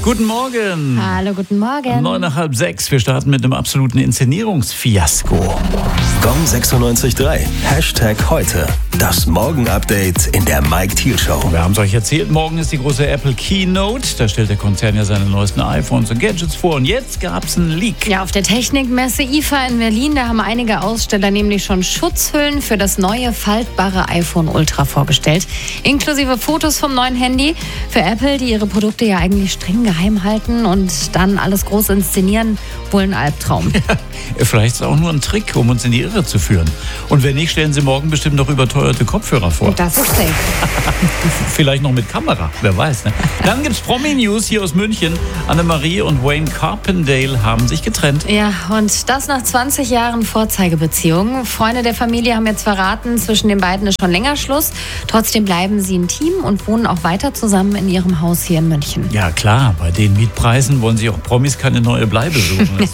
Guten Morgen. Hallo, guten Morgen. 5:09. Wir starten mit einem absoluten Inszenierungsfiasko. Gong 96.3. #heute. Das Morgen-Update in der Mike Thiel Show. Wir haben es euch erzählt, morgen ist die große Apple Keynote. Da stellt der Konzern ja seine neuesten iPhones und Gadgets vor. Und jetzt gab es einen Leak. Ja, auf der Technikmesse IFA in Berlin, da haben einige Aussteller nämlich schon Schutzhüllen für das neue faltbare iPhone Ultra vorgestellt. Inklusive Fotos vom neuen Handy. Für Apple, die ihre Produkte ja eigentlich streng geheim halten und dann alles groß inszenieren, wohl ein Albtraum. Vielleicht ist es auch nur ein Trick, um uns in die Irre zu führen. Und wenn nicht, stellen sie morgen bestimmt noch überteuerte Kopfhörer vor. Das ist safe. Vielleicht noch mit Kamera, wer weiß. Ne? Dann gibt's Promi-News hier aus München. Annemarie und Wayne Carpendale haben sich getrennt. Ja, und das nach 20 Jahren Vorzeigebeziehung. Freunde der Familie haben jetzt verraten, zwischen den beiden ist schon länger Schluss. Trotzdem bleiben sie ein Team und wohnen auch weiter zusammen in ihrem Haus hier in München. Ja klar, bei den Mietpreisen wollen sich auch Promis keine neue Bleibe suchen.